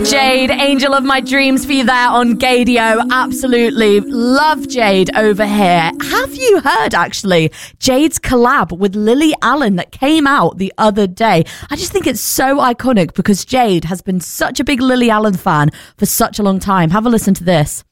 Jade, Angel of My Dreams for you there on Gadio. Absolutely love Jade over here. Have you heard, actually, Jade's collab with Lily Allen that came out the other day? I just think it's so iconic because Jade has been such a big Lily Allen fan for such a long time. Have a listen to this.